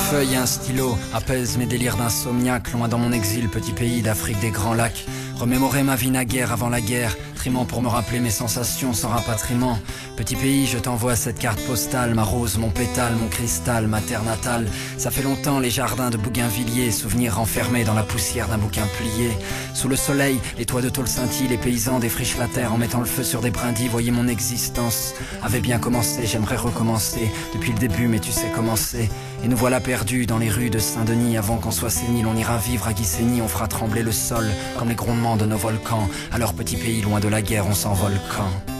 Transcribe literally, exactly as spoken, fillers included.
feuille et un stylo apaisent mes délires d'insomniaque. Loin dans mon exil, petit pays d'Afrique des grands lacs. Remémorer ma vie naguère avant la guerre, trimant pour me rappeler mes sensations sans rapatriement. Petit pays, je t'envoie cette carte postale, ma rose, mon pétale, mon cristal, ma terre natale. Ça fait longtemps les jardins de Bougainvilliers, souvenirs renfermés dans la poussière d'un bouquin plié. Sous le soleil, les toits de tôle scintillent, les paysans défrichent la terre en mettant le feu sur des brindilles. Voyez mon existence avait bien commencé, j'aimerais recommencer depuis le début, mais tu sais comment c'est. Et nous voilà perdus dans les rues de Saint-Denis. Avant qu'on soit sénile, on ira vivre à Guissény. On fera trembler le sol comme les grondements de nos volcans. Alors petit pays, loin de la guerre, on s'envole quand